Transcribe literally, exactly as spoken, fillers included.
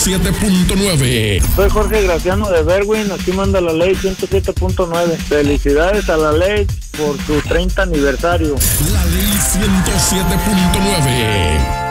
siete punto nueve. Soy Jorge Graciano de Berwin, aquí manda la ley ciento siete punto nueve. Felicidades a la ley por su treinta aniversario. La ley ciento siete punto nueve.